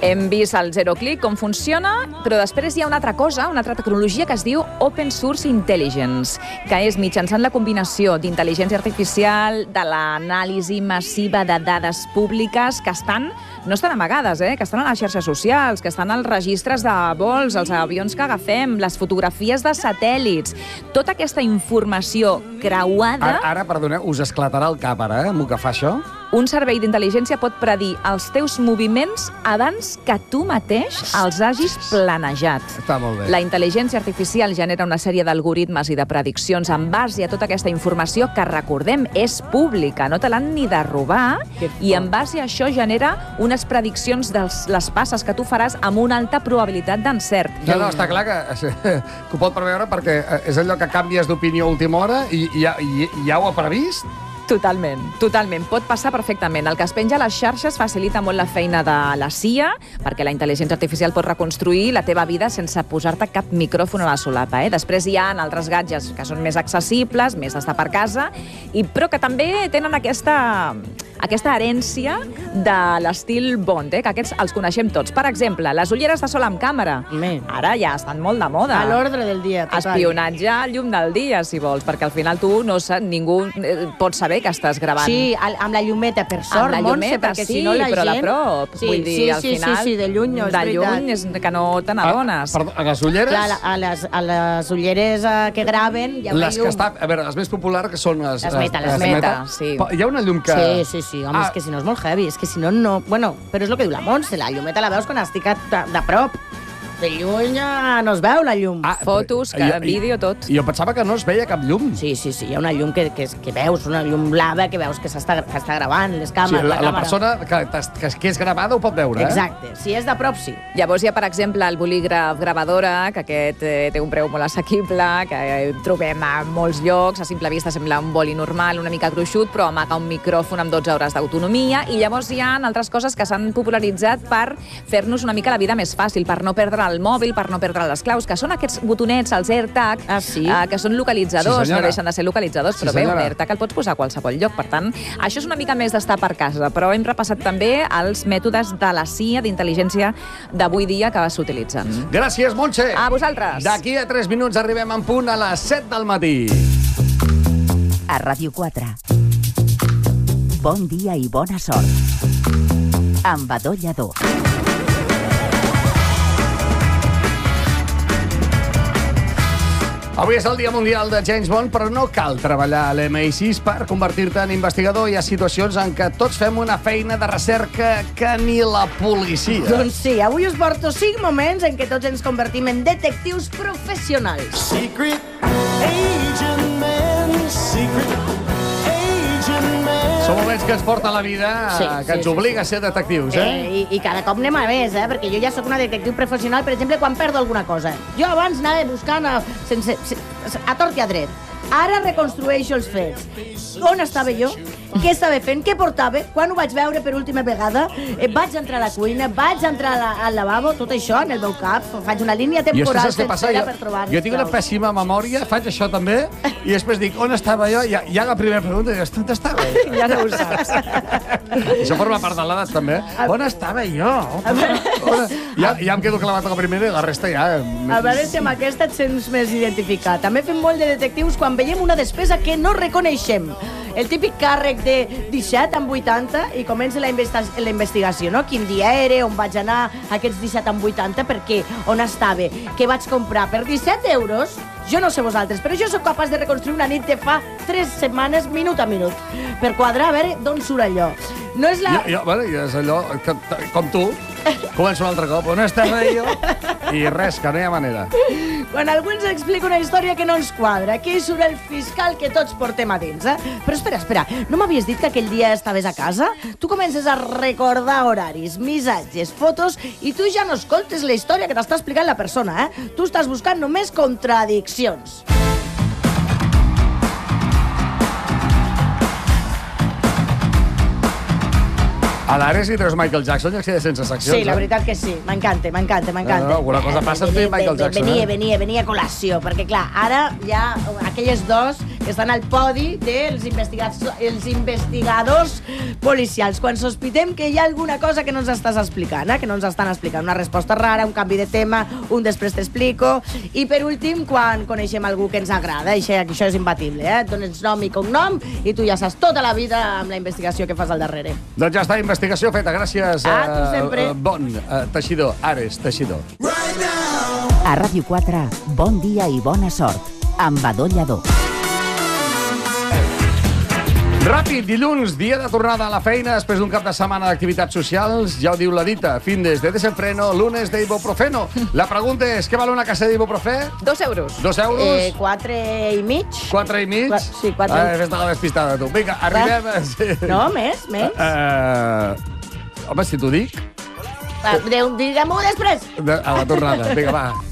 Hem vist el Zero Click, com funciona, però després hi ha una altra cosa, una altra tecnologia que es diu Open Source Intelligence, que és mitjançant la combinació d'intel·ligència artificial, de l'anàlisi massiva de dades públiques que no estan amagades, que estan a les xarxes socials, que estan als registres de vols, els avions que agafem, les fotografies de satèl·lits, tota aquesta informació creuada... Ara, perdoneu, us esclatarà el cap ara, amb el que fa això? Un servei d'intel·ligència pot predir els teus moviments abans que tu mateix els hagis planejat. Està molt bé. La intel·ligència artificial genera una sèrie d'algoritmes i de prediccions en base a tota aquesta informació que, recordem, és pública, no te l'han ni de robar, i en base a això genera unes prediccions de les passes que tu faràs amb una alta probabilitat d'encert. No, està clar que ho pot preveure perquè és allò que canvies d'opinió a última hora i ja ho ha previst. Totalment, totalment. Pot passar perfectament. El que es penja a les xarxes facilita molt la feina de la CIA, perquè la intel·ligència artificial pot reconstruir la teva vida sense posar-te cap micròfon a la solapa. Després hi ha altres gadgets que són més accessibles, més d'estar per casa, però que també tenen aquesta herència de l'estil Bond, que aquests els coneixem tots. Per exemple, les ulleres de sol amb càmera. Ara ja estan molt de moda. A l'ordre del dia, total. Espionatge a llum del dia, si vols, perquè al final ningú pot saber que estàs gravant. Sí, amb la llumeta, per sort, Montse, perquè si no la gent... però de prop. Vull dir, al final... Sí, de lluny, és veritat. De lluny és que no te n'adones. Perdó, a les ulleres? A les ulleres que graven hi ha una llum. A veure, les més populars que són les meta, sí. Hi ha una llum que... Sí, home, és que si no és molt heavy, és que si no... Bueno, però és el que diu la Montse, la llumeta la veus quan estic de prop. De lluny no es veu la llum. Fotos, vídeo, tot. Jo pensava que no es veia cap llum. Sí, hi ha una llum que veus, una llum blava que veus que està gravant, les càmeres, la persona que és gravada ho pot veure, Exacte, si és de prop, sí. Llavors hi ha, per exemple, el bolígraf gravadora, que aquest té un preu molt assequible, que trobem a molts llocs, a simple vista sembla un boli normal, una mica gruixut, però amaga un micròfon amb 12 hores d'autonomia, i llavors hi ha altres coses que s'han popularitzat per fer-nos una mica la vida més fàcil, per no perdre el mòbil, per no perdre les claus, que són aquests botonets, els AirTag, que són localitzadors, no deixen de ser localitzadors, però bé, un AirTag el pots posar a qualsevol lloc. Per tant, això és una mica més d'estar per casa, però hem repassat també els mètodes de la CIA d'intel·ligència d'avui dia que s'utilitzen. Gràcies, Montse. A vosaltres. D'aquí a 3 minuts arribem en punt a les 7 del matí. A Ràdio 4. Bon dia i bona sort. Amb Badó Lladó. Avui és el Dia Mundial de James Bond, però no cal treballar a l'MI6 per convertir-te en investigador. Hi ha situacions en què tots fem una feina de recerca que ni la policia. Doncs sí, avui us porto 5 moments en què tots ens convertim en detectius professionals. Secret agent man, secret agent man. Són moments que ens porta la vida, que ens obliga a ser detectius, I cada cop anem a més, perquè jo ja sóc una detectiu professional, per exemple, quan perdo alguna cosa. Jo abans anava buscant a tort i a dret. Ara reconstrueixo els fets. On estava jo? Què estava fent? Què portava? Quan ho vaig veure per última vegada? Vaig entrar a la cuina? Vaig entrar al lavabo? Tot això en el meu cap. Faig una línia temporal sencera per trobar-los. Jo tinc una pèssima memòria, faig això també, i després dic, on estava jo? Ja la primera pregunta, dius, on estava jo? Ja no ho saps. Això forma part de l'edat, també. On estava jo? Ja em quedo clavat a la primera i la resta ja... A veure si amb aquesta et sents més identificat. També fem molt de detectius quan veiem una despesa que no reconeixem. El típic càrrec de 17 amb 80 i comença la investigació, no? Quin dia era, on vaig anar aquests 17 amb 80, per què, on estava, què vaig comprar per 17 euros? Jo no sé vosaltres, però jo sóc capaç de reconstruir una nit de fa 3 setmanes, minut a minut, per quadrar, a veure d'on surt allò. No és la... Bueno, és allò, com tu, començo un altre cop, on estava jo? I res, que no hi ha manera. Quan algú ens explica una història que no ens quadra, aquí surt el fiscal que tots portem a dins, Però espera, no m'havies dit que aquell dia estaves a casa? Tu comences a recordar horaris, missatges, fotos, i tu ja no escoltes la història que t'està explicant la persona, Tu estàs buscant només contradiccions. A l'Ares hi treus Michael Jackson i es queda sense seccions. Sí, la veritat que sí. M'encanta. No, alguna cosa passa amb Michael Jackson. Venia a col·lació, perquè clar, ara hi ha aquelles dos que estan al podi dels investigadors policials. Quan sospitem que hi ha alguna cosa que no ens estàs explicant, que no ens estan explicant, una resposta rara, un canvi de tema, un després t'explico. I per últim, quan coneixem algú que ens agrada, això és imbatible, dones nom i cognom i tu ja saps tota la vida amb la investigació que fas al darrere. Doncs ja està, investigació feta. Gràcies, tu sempre. Bon Teixidor, Ares Teixidor. A Ràdio 4, bon dia i bona sort, amb Badó Lladó. Ràpid, dilluns, dia de tornada a la feina després d'un cap de setmana d'activitats socials. Ja ho diu la dita, fin de desenfreno, lunes de ibuprofeno. La pregunta és, què val una caixa d'ibuprofè? 2 euros. 2 euros? 4 i mig. 4 i mig? Sí, 4 i mig. Fes-te la despistada, tu. Vinga, arribem... No, més. Home, si t'ho dic... Diguem-ho després. A la tornada. Vinga, va.